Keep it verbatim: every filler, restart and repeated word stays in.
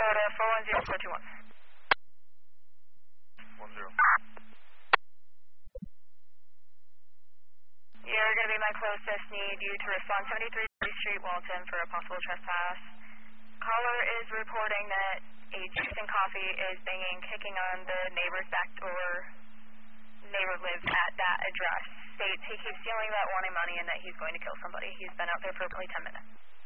Florida, four one zero four two one. One zero. You're going to be my closest. Need you to respond seventy-three Street, Walton, for a possible trespass. Caller is reporting that a juice and coffee is banging, kicking on the neighbor's back door. Neighbor lives at that address. States he keeps stealing that wanting money and that he's going to kill somebody. He's been out there for probably ten minutes.